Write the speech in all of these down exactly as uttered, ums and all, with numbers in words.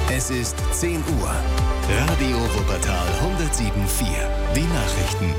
Es ist zehn Uhr. Radio Wuppertal hundertsieben Komma vier. Die Nachrichten.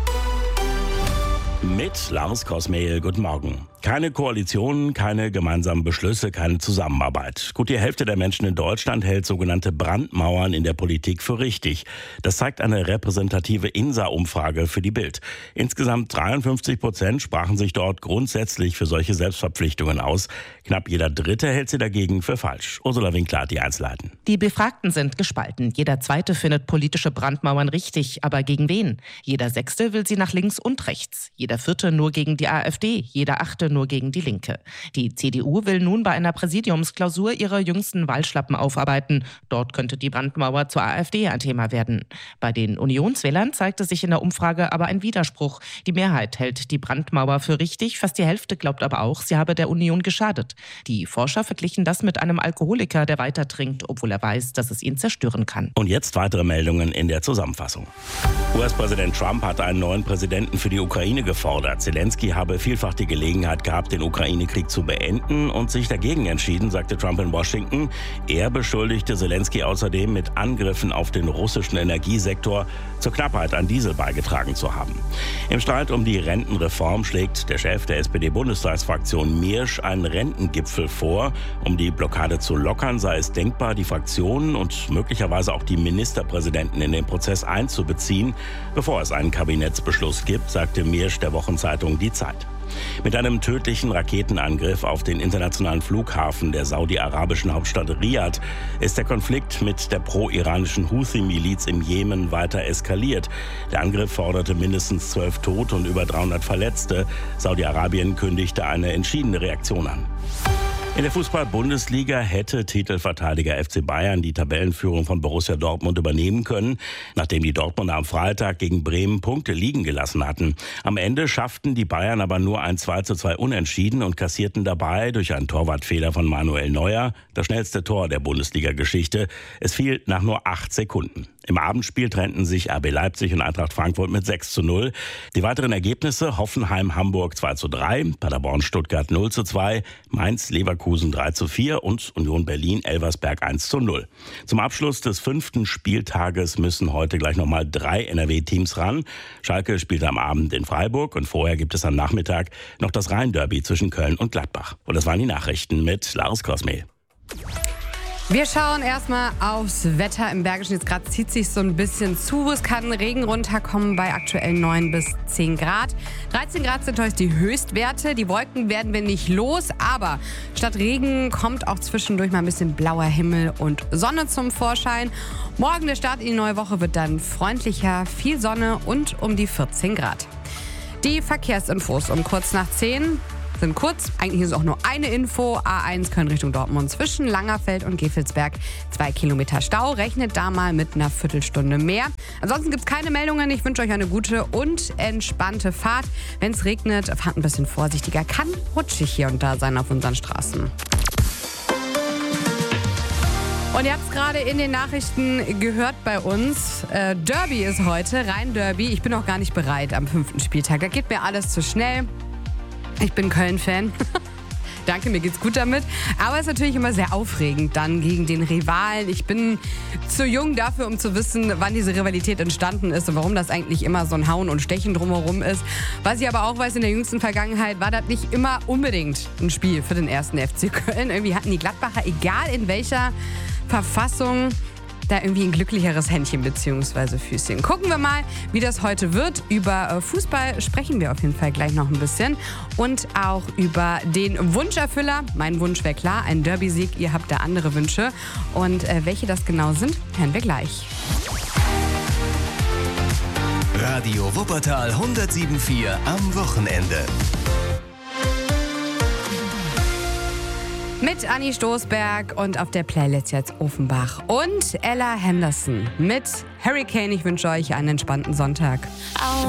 Mit Lars Kosmehl, guten Morgen. Keine Koalition, keine gemeinsamen Beschlüsse, keine Zusammenarbeit. Gut die Hälfte der Menschen in Deutschland hält sogenannte Brandmauern in der Politik für richtig. Das zeigt eine repräsentative INSA-Umfrage für die Bild. Insgesamt dreiundfünfzig Prozent sprachen sich dort grundsätzlich für solche Selbstverpflichtungen aus. Knapp jeder Dritte hält sie dagegen für falsch. Ursula Winkler hat die Einzelheiten. Die Befragten sind gespalten. Jeder Zweite findet politische Brandmauern richtig, aber gegen wen? Jeder Sechste will sie nach links und rechts. Jeder Vierte nur gegen die AfD. Jeder Achte nur gegen die Linke. Die C D U will nun bei einer Präsidiumsklausur ihre jüngsten Wahlschlappen aufarbeiten. Dort könnte die Brandmauer zur AfD ein Thema werden. Bei den Unionswählern zeigte sich in der Umfrage aber ein Widerspruch. Die Mehrheit hält die Brandmauer für richtig, fast die Hälfte glaubt aber auch, sie habe der Union geschadet. Die Forscher verglichen das mit einem Alkoholiker, der weiter trinkt, obwohl er weiß, dass es ihn zerstören kann. Und jetzt weitere Meldungen in der Zusammenfassung. U S-Präsident Trump hat einen neuen Präsidenten für die Ukraine gefordert. Zelensky habe vielfach die Gelegenheit gehabt, den Ukraine-Krieg zu beenden und sich dagegen entschieden, sagte Trump in Washington. Er beschuldigte Zelensky außerdem, mit Angriffen auf den russischen Energiesektor zur Knappheit an Diesel beigetragen zu haben. Im Streit um die Rentenreform schlägt der Chef der S P D-Bundestagsfraktion Miersch einen Rentengipfel vor. Um die Blockade zu lockern, sei es denkbar, die Fraktionen und möglicherweise auch die Ministerpräsidenten in den Prozess einzubeziehen, bevor es einen Kabinettsbeschluss gibt, sagte Miersch der Wochenzeitung Die Zeit. Mit einem tödlichen Raketenangriff auf den internationalen Flughafen der saudi-arabischen Hauptstadt Riad ist der Konflikt mit der pro-iranischen Houthi-Miliz im Jemen weiter eskaliert. Der Angriff forderte mindestens zwölf Tote und über dreihundert Verletzte. Saudi-Arabien kündigte eine entschiedene Reaktion an. In der Fußball-Bundesliga hätte Titelverteidiger F C Bayern die Tabellenführung von Borussia Dortmund übernehmen können, nachdem die Dortmunder am Freitag gegen Bremen Punkte liegen gelassen hatten. Am Ende schafften die Bayern aber nur ein zwei zu zwei Unentschieden und kassierten dabei durch einen Torwartfehler von Manuel Neuer das schnellste Tor der Bundesliga-Geschichte. Es fiel nach nur acht Sekunden. Im Abendspiel trennten sich R B Leipzig und Eintracht Frankfurt mit sechs zu null. Die weiteren Ergebnisse: Hoffenheim-Hamburg zwei zu drei, Paderborn-Stuttgart null zu zwei, Mainz-Leverkusen drei zu vier und Union Berlin-Elversberg eins zu null. Zum Abschluss des fünften Spieltages müssen heute gleich nochmal drei N R W-Teams ran. Schalke spielt am Abend in Freiburg und vorher gibt es am Nachmittag noch das Rhein-Derby zwischen Köln und Gladbach. Und das waren die Nachrichten mit Lars Kosmehl. Wir schauen erstmal aufs Wetter im Bergischen. Jetzt gerade zieht sich so ein bisschen zu. Es kann Regen runterkommen bei aktuell neun bis zehn Grad. dreizehn Grad sind heute die Höchstwerte. Die Wolken werden wir nicht los, aber statt Regen kommt auch zwischendurch mal ein bisschen blauer Himmel und Sonne zum Vorschein. Morgen der Start in die neue Woche wird dann freundlicher, viel Sonne und um die vierzehn Grad. Die Verkehrsinfos um kurz nach zehn. Sind kurz. Eigentlich ist es auch nur eine Info. A eins Köln Richtung Dortmund zwischen Langerfeld und Gefelsberg. Zwei Kilometer Stau. Rechnet da mal mit einer Viertelstunde mehr. Ansonsten gibt es keine Meldungen. Ich wünsche euch eine gute und entspannte Fahrt. Wenn es regnet, fahrt ein bisschen vorsichtiger. Kann rutschig hier und da sein auf unseren Straßen. Und ihr habt es gerade in den Nachrichten gehört bei uns. Äh, Derby ist heute, Rhein-Derby. Ich bin auch gar nicht bereit am fünften Spieltag. Da geht mir alles zu schnell. Ich bin Köln-Fan. Danke, mir geht's gut damit. Aber es ist natürlich immer sehr aufregend dann gegen den Rivalen. Ich bin zu jung dafür, um zu wissen, wann diese Rivalität entstanden ist und warum das eigentlich immer so ein Hauen und Stechen drumherum ist. Was ich aber auch weiß, in der jüngsten Vergangenheit war das nicht immer unbedingt ein Spiel für den ersten F C Köln. Irgendwie hatten die Gladbacher, egal in welcher Verfassung, da irgendwie ein glücklicheres Händchen bzw. Füßchen. Gucken wir mal, wie das heute wird. Über Fußball sprechen wir auf jeden Fall gleich noch ein bisschen. Und auch über den Wunscherfüller. Mein Wunsch wäre klar, ein Derby-Sieg. Ihr habt da andere Wünsche. Und äh, welche das genau sind, hören wir gleich. Radio Wuppertal hundertsieben Komma vier am Wochenende. Mit Anni Stoßberg und auf der Playlist jetzt Offenbach und Ella Henderson mit Hurricane. Ich wünsche euch einen entspannten Sonntag.